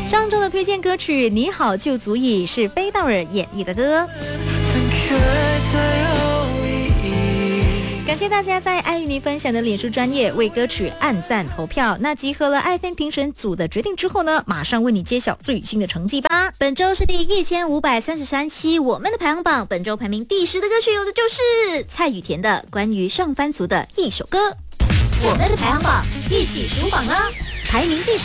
上周的推荐歌曲《你好就足以》是菲道尔演绎的歌。感谢大家在爱与你分享的脸书专页为歌曲按赞投票。那集合了爱分评审组的决定之后呢，马上为你揭晓最新的成绩吧。 本周是第1533期我们的排行榜，本周排名第10的歌曲有的就是蔡雨田的关于上班族的一首歌。我们的排行榜一起数榜呢，排名第10